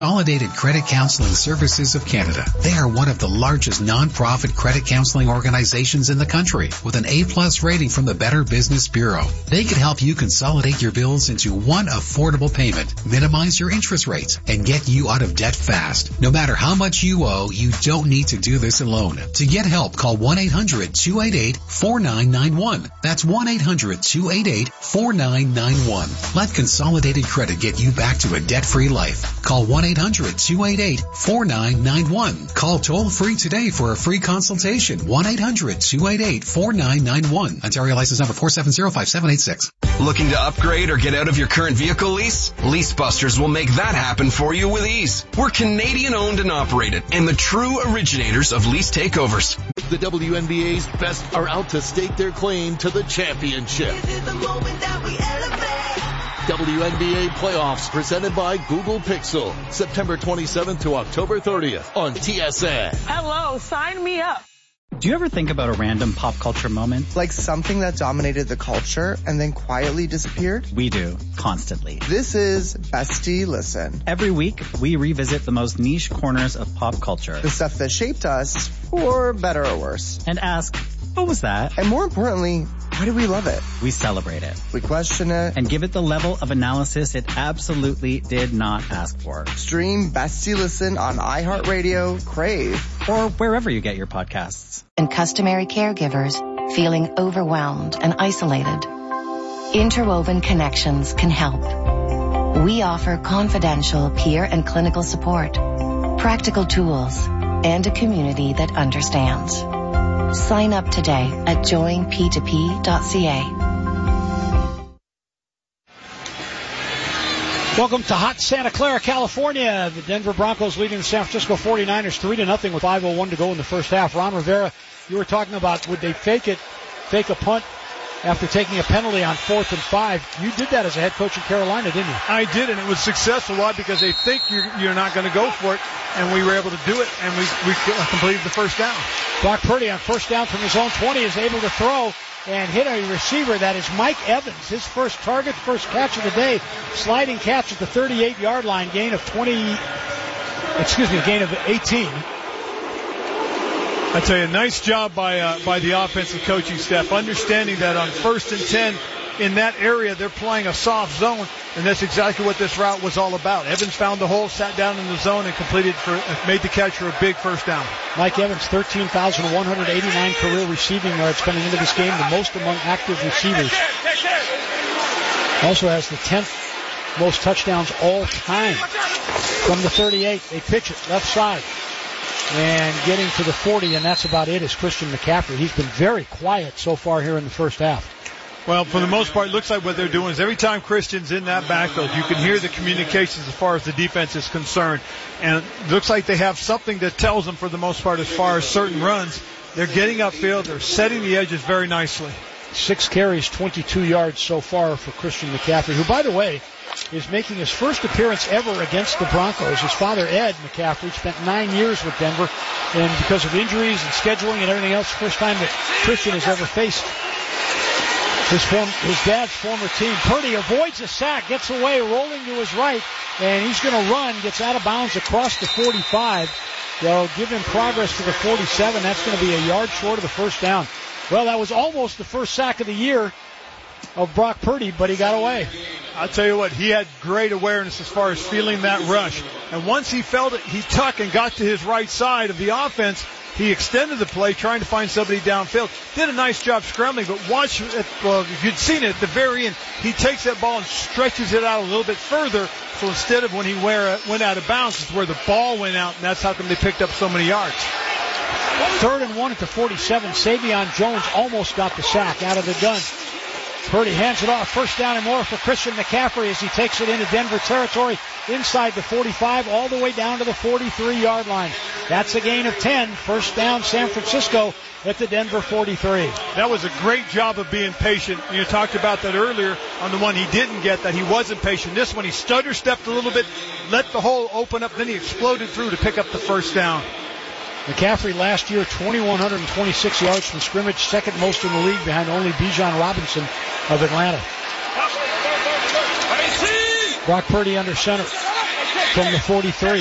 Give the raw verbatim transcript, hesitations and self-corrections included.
Consolidated Credit Counseling Services of Canada. They are one of the largest non-profit credit counseling organizations in the country with an A-plus rating from the Better Business Bureau. They can help you consolidate your bills into one affordable payment, minimize your interest rates, and get you out of debt fast. No matter how much you owe, you don't need to do this alone. To get help, call one eight hundred two eight eight four nine nine one. That's one eight hundred two eight eight four nine nine one. Let Consolidated Credit get you back to a debt-free life. Call one eight hundred two eight eight four nine nine one. Call toll-free today for a free consultation. one eight hundred two eight eight four nine nine one. Ontario license number four seven zero five seven eight six. Looking to upgrade or get out of your current vehicle lease? Lease Busters will make that happen for you with ease. We're Canadian owned and operated and the true originators of lease takeovers. The W N B A's best are out to stake their claim to the championship. This is the moment that we elevate. W N B A playoffs presented by Google Pixel. September twenty-seventh to October thirtieth on T S N. Hello, sign me up. Do you ever think about a random pop culture moment? Like something that dominated the culture and then quietly disappeared? We do, constantly. This is Bestie Listen. Every week, we revisit the most niche corners of pop culture. The stuff that shaped us, for better or worse. And ask, what was that? And more importantly, why do we love it? We celebrate it. We question it. And give it the level of analysis it absolutely did not ask for. Stream Bestie Listen on iHeartRadio, Crave, or wherever you get your podcasts. And customary caregivers feeling overwhelmed and isolated. Interwoven Connections can help. We offer confidential peer and clinical support, practical tools, and a community that understands. Sign up today at join p two p dot c a. Welcome to hot Santa Clara, California. The Denver Broncos leading the San Francisco forty-niners three to nothing with five oh one to go in the first half. Ron Rivera, you were talking about would they fake it, fake a punt after taking a penalty on fourth and five. You did that as a head coach in Carolina, didn't you? I did, and it was successful. Why? Because they think you're, you're not going to go for it, and we were able to do it, and we, we completed the first down. Brock Purdy on first down from his own twenty is able to throw and hit a receiver. That is Mike Evans, his first target, first catch of the day. Sliding catch at the thirty-eight-yard line, gain of twenty, excuse me, gain of eighteen. I tell you, nice job by uh, by the offensive coaching staff, understanding that on first and ten in that area they're playing a soft zone, and that's exactly what this route was all about. Evans found the hole, sat down in the zone, and completed for made the catch for a big first down. Mike Evans, thirteen thousand one hundred eighty-nine career receiving yards coming into this game, the most among active receivers. Also has the tenth most touchdowns all time. From the thirty-eight, they pitch it left side. And getting to the forty, and that's about it, is Christian McCaffrey. He's been very quiet so far here in the first half. Well, for the most part, it looks like what they're doing is every time Christian's in that backfield, you can hear the communications as far as the defense is concerned. And it looks like they have something that tells them, for the most part, as far as certain runs. They're getting upfield. They're setting the edges very nicely. Six carries, twenty-two yards so far for Christian McCaffrey, who, by the way, is making his first appearance ever against the Broncos. His father, Ed McCaffrey, spent nine years with Denver, and because of injuries and scheduling and everything else, first time that Christian has ever faced his, form, his dad's former team. Purdy avoids a sack, gets away, rolling to his right, and he's going to run, gets out of bounds across the forty-five. They'll give him progress to the forty-seven. That's going to be a yard short of the first down. Well, that was almost the first sack of the year of Brock Purdy, but he got away. I'll tell you what, he had great awareness as far as feeling that rush. And once he felt it, he tucked and got to his right side of the offense. He extended the play, trying to find somebody downfield. Did a nice job scrambling, but watch, it, well, if you'd seen it at the very end, he takes that ball and stretches it out a little bit further. So instead of when he went out of bounds, it's where the ball went out, and that's how come they picked up so many yards. Third and one at the forty-seven. Savion Jones almost got the sack out of the gun. Purdy hands it off. First down and more for Christian McCaffrey as he takes it into Denver territory inside the forty-five all the way down to the forty-three-yard line. That's a gain of ten. First down San Francisco at the Denver forty-three. That was a great job of being patient. You talked about that earlier on the one he didn't get, that he wasn't patient. This one he stutter stepped a little bit, let the hole open up, then he exploded through to pick up the first down. McCaffrey last year, two thousand one hundred twenty-six yards from scrimmage, second most in the league behind only Bijan Robinson of Atlanta. Brock Purdy under center. from the forty-three.